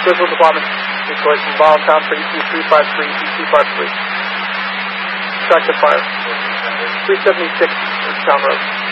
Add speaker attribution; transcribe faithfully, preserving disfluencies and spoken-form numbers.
Speaker 1: Griswold Department, Detroit, from Balltown for E Q three five three, E Q five three. Track the fire. three seventy-six Town Road.